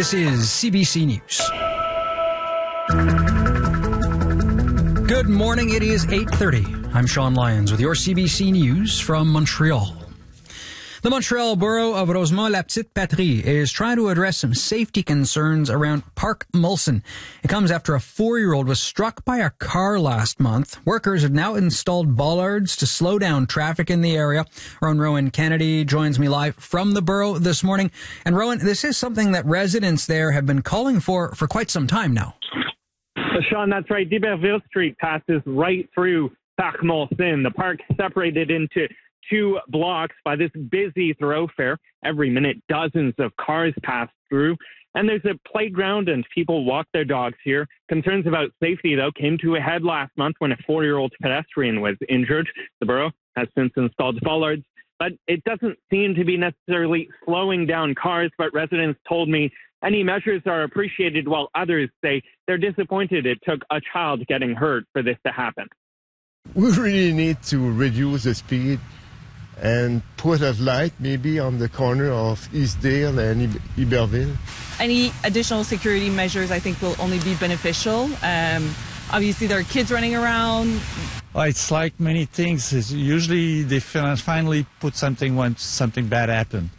This is CBC News. Good morning. It is 8:30. I'm Sean Lyons with your CBC News from Montreal. The Montreal borough of Rosemont-la-Petite-Patrie is trying to address some safety concerns around Park Molson. It comes after a 4-year-old was struck by a car last month. Workers have now installed bollards to slow down traffic in the area. Our own Rowan Kennedy joins me live from the borough this morning. And Rowan, this is something that residents there have been calling for quite some time now. Sean, that's right. D'Iberville Street passes right through Park Molson. The park separated into 2 blocks by this busy thoroughfare. Every minute, dozens of cars pass through. And there's a playground and people walk their dogs here. Concerns about safety, though, came to a head last month when a 4-year-old pedestrian was injured. The borough has since installed bollards, but it doesn't seem to be necessarily slowing down cars. But residents told me any measures are appreciated, while others say they're disappointed it took a child getting hurt for this to happen. We really need to reduce the speed and put a light maybe on the corner of Eastdale and Iberville. Any additional security measures, I think, will only be beneficial. Obviously, there are kids running around. Well, it's like many things. It's usually they finally put something when something bad happened.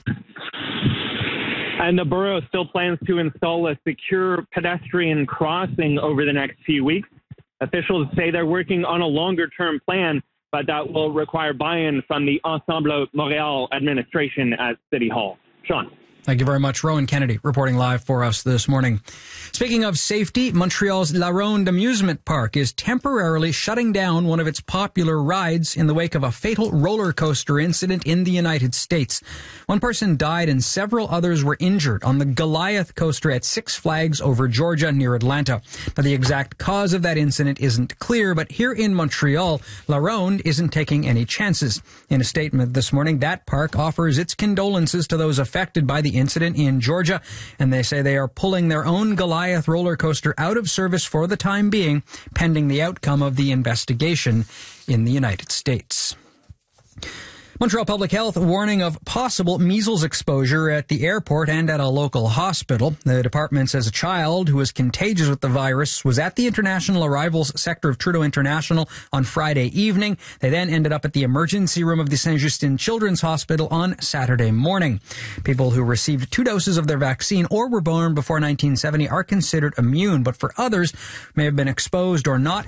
And the borough still plans to install a secure pedestrian crossing over the next few weeks. Officials say they're working on a longer-term plan, but that will require buy-in from the Ensemble Montréal administration at City Hall. Sean. Thank you very much. Rowan Kennedy reporting live for us this morning. Speaking of safety, Montreal's La Ronde Amusement Park is temporarily shutting down one of its popular rides in the wake of a fatal roller coaster incident in the United States. One person died and several others were injured on the Goliath coaster at Six Flags over Georgia near Atlanta. Now, the exact cause of that incident isn't clear, but here in Montreal, La Ronde isn't taking any chances. In a statement this morning, that park offers its condolences to those affected by the incident in Georgia, and they say they are pulling their own Goliath roller coaster out of service for the time being, pending the outcome of the investigation in the United States. Montreal Public Health warning of possible measles exposure at the airport and at a local hospital. The department says a child who was contagious with the virus was at the international arrivals sector of Trudeau International on Friday evening. They then ended up at the emergency room of the Saint-Justin Children's Hospital on Saturday morning. People who received 2 doses of their vaccine or were born before 1970 are considered immune, but for others may have been exposed or not